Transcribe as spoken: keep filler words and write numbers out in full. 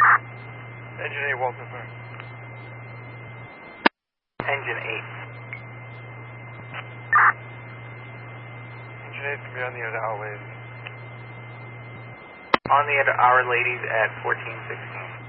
Engine eight, Walton Fire. Engine eight. Engine eight's gonna be on the other Our Ladies. On the other Our Ladies at fourteen sixteen.